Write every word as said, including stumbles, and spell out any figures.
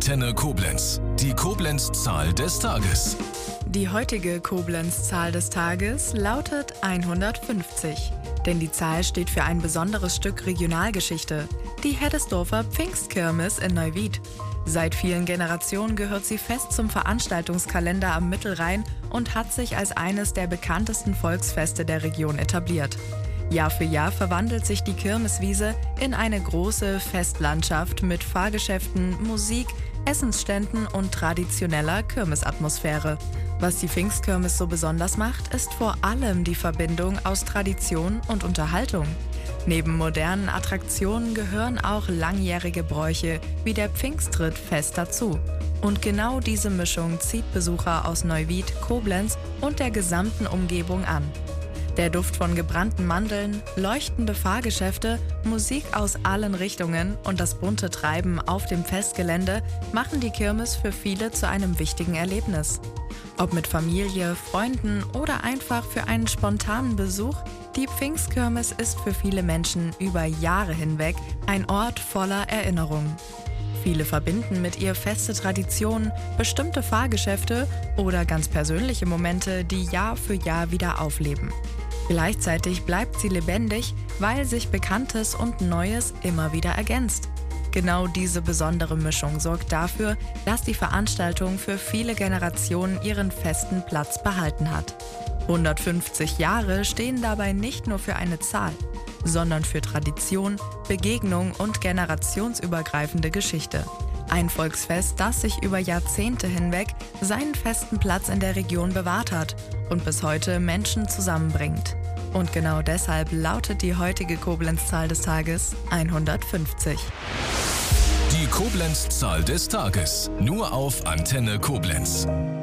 Antenne Koblenz. Die Koblenz-Zahl des Tages. Die heutige Koblenz-Zahl des Tages lautet hundertfünfzig. Denn die Zahl steht für ein besonderes Stück Regionalgeschichte, die Heddesdorfer Pfingstkirmes in Neuwied. Seit vielen Generationen gehört sie fest zum Veranstaltungskalender am Mittelrhein und hat sich als eines der bekanntesten Volksfeste der Region etabliert. Jahr für Jahr verwandelt sich die Kirmeswiese in eine große Festlandschaft mit Fahrgeschäften, Musik, Essensständen und traditioneller Kirmesatmosphäre. Was die Pfingstkirmes so besonders macht, ist vor allem die Verbindung aus Tradition und Unterhaltung. Neben modernen Attraktionen gehören auch langjährige Bräuche wie der Pfingstritt fest dazu. Und genau diese Mischung zieht Besucher aus Neuwied, Koblenz und der gesamten Umgebung an. Der Duft von gebrannten Mandeln, leuchtende Fahrgeschäfte, Musik aus allen Richtungen und das bunte Treiben auf dem Festgelände machen die Kirmes für viele zu einem wichtigen Erlebnis. Ob mit Familie, Freunden oder einfach für einen spontanen Besuch, die Pfingstkirmes ist für viele Menschen über Jahre hinweg ein Ort voller Erinnerungen. Viele verbinden mit ihr feste Traditionen, bestimmte Fahrgeschäfte oder ganz persönliche Momente, die Jahr für Jahr wieder aufleben. Gleichzeitig bleibt sie lebendig, weil sich Bekanntes und Neues immer wieder ergänzt. Genau diese besondere Mischung sorgt dafür, dass die Veranstaltung für viele Generationen ihren festen Platz behalten hat. hundertfünfzig Jahre stehen dabei nicht nur für eine Zahl, sondern für Tradition, Begegnung und generationsübergreifende Geschichte. Ein Volksfest, das sich über Jahrzehnte hinweg seinen festen Platz in der Region bewahrt hat und bis heute Menschen zusammenbringt. Und genau deshalb lautet die heutige Koblenz-Zahl des Tages hundertfünfzig. Die Koblenz-Zahl des Tages. Nur auf Antenne Koblenz.